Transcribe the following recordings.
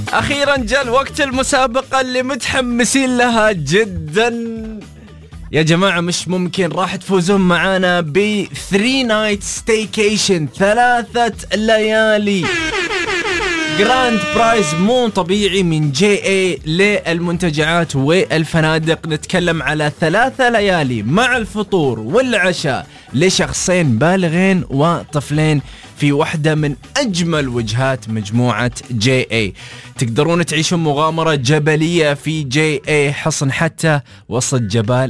أخيرا جاء وقت المسابقة اللي متحمسين لها جدا يا جماعة. مش ممكن راح تفوزون معانا ب 3 نايت ستيكيشن، 3 ليالي جراند برايز مو طبيعي من جي اي للمنتجعات والفنادق. نتكلم على 3 ليالي مع الفطور والعشاء لشخصين بالغين وطفلين في واحدة من أجمل وجهات مجموعة جي اي. تقدرون تعيشون مغامرة جبلية في جي اي حصن حتى وسط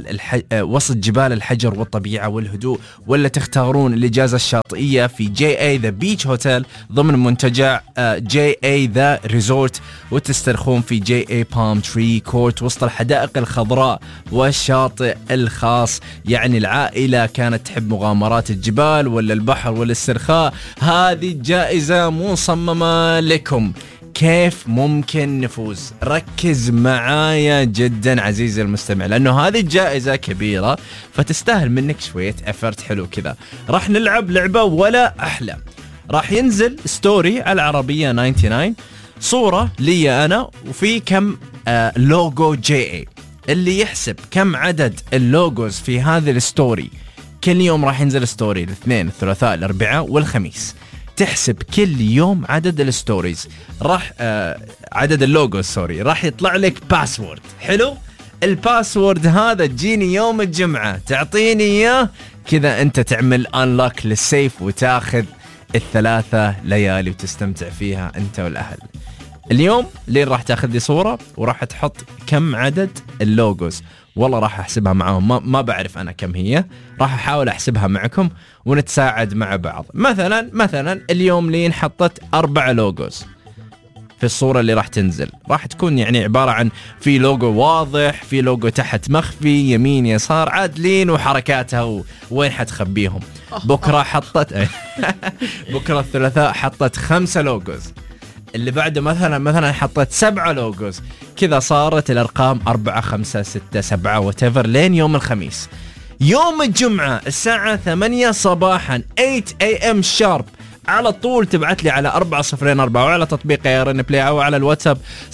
جبال الحجر والطبيعة والهدوء، ولا تختارون الإجازة الشاطئية في جي اي ذا بيتش هوتيل ضمن منتجع جي اي ذا ريزورت، وتسترخون في جي اي بالم تري كورت وسط الحدائق الخضراء والشاطئ الخاص. يعني العائلة كانت تحب مغامرات الجبال ولا البحر ولا الاسترخاء، هذه الجائزة مصممة لكم. كيف ممكن نفوز؟ ركز معايا جدا عزيزي المستمع، لأنه هذه الجائزة كبيرة فتستاهل منك شوية افرت حلو كذا. راح نلعب لعبة ولا أحلى. راح ينزل ستوري على العربية 99 صورة لي أنا وفي كم لوجو جي اي. اللي يحسب كم عدد اللوجوز في هذه الستوري، كل يوم راح ينزل ستوري الاثنين الثلاثاء الأربعاء والخميس، تحسب كل يوم عدد الستوريز راح عدد اللوجوز سوري، راح يطلع لك باسورد. حلو، الباسورد هذا تجيني يوم الجمعة تعطيني إياه كذا، أنت تعمل أنلوك للسيف وتاخذ 3 ليالي وتستمتع فيها أنت والأهل. اليوم لين راح تاخذ لي صورة وراح تحط كم عدد اللوجوز. والله راح أحسبها معهم، ما بعرف أنا كم هي، راح أحاول أحسبها معكم ونتساعد مع بعض. مثلا اليوم لين حطت 4 لوجوز في الصورة اللي راح تنزل، راح تكون يعني عبارة عن في لوجو واضح، في لوجو تحت مخفي، يمين يسار، عاد لين وحركاتها وين حتخبيهم. بكرة حطت بكرة الثلاثاء حطت 5 لوجوز، اللي بعده مثلا حطت 7 لوجوز، كذا صارت الأرقام 4 5 6 7 whatever لين يوم الخميس. يوم الجمعة الساعة 8 صباحا 8 AM sharp على طول تبعت لي على 404 وعلى تطبيق يارن بلاي أو على الواتساب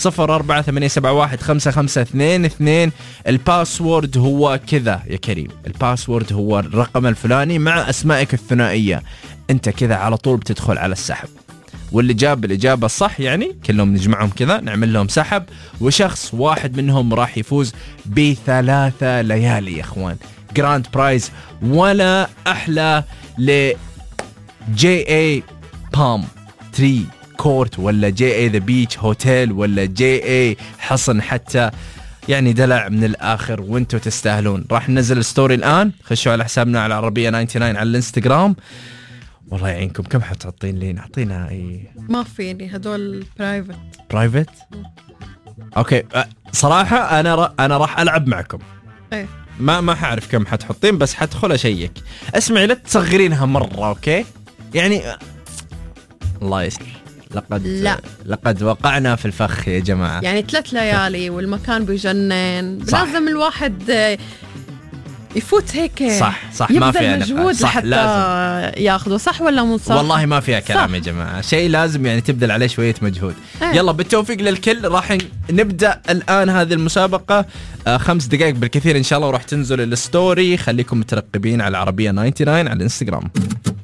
0488715522. الباسورد هو كذا يا كريم، الباسورد هو الرقم الفلاني مع أسمائك الثنائية. انت كذا على طول بتدخل على السحب، واللي جاب الإجابة الصح يعني كلهم نجمعهم كذا نعمل لهم سحب، وشخص واحد منهم راح يفوز ب3 ليالي يا اخوان جراند برايز ولا أحلى ل جي اي بالم تري كورت ولا جي اي ذا بيتش هوتيل ولا جي اي حصن حتى. يعني دلع من الآخر وانتو تستاهلون. راح ننزل الستوري الآن، خشوا على حسابنا على العربية 99 على الانستغرام. والله يعينكم كم حتعطين لي؟ نعطينا اي ما فيني، هدول برايفت. اوكي صراحة انا راح العب معكم. ايه ما حعرف كم حتحطين، بس حدخل اشيك. اسمعي لا تصغرينها مرة اوكي؟ يعني الله يستر، لقد وقعنا في الفخ يا جماعة. يعني 3 ليالي والمكان بيجنن، لازم الواحد يفوت هيك صح ما فيها مجهود لحتى ياخذه. صح ولا مو صح؟ والله ما فيها كلام صح. يا جماعة شيء لازم يعني تبذل عليه شوية مجهود. يلا بالتوفيق للكل. راح نبدأ الآن هذه المسابقة 5 دقائق بالكثير إن شاء الله، وراح تنزل الستوري. خليكم مترقبين على العربية 99 على الانستغرام.